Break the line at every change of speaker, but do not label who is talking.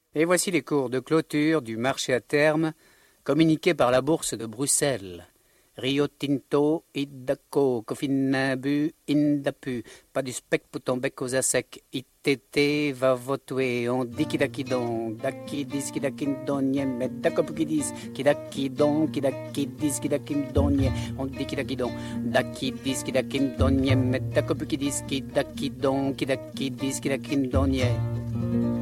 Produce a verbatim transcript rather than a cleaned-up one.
Et voici les cours de clôture du marché à terme communiqués par la bourse de Bruxelles. Rio Tinto, Iddaco, Cofinabu, Indapu, pas du spec pour ton bec aux assecs, Itete, va voter, on dit kidakidon, daki dis kidakindonye, mais dakopukidis, kidakidon, kidakidis, kidakindonye, on dit kidakidon, daki dis kidakindonye, mais dakopukidis, kidakidon, kidakidis, kidakindonye.